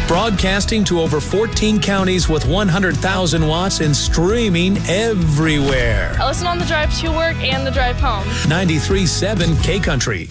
Broadcasting to over 14 counties with 100,000 watts and streaming everywhere. I listen on the drive to work and the drive home. 93.7 K Country.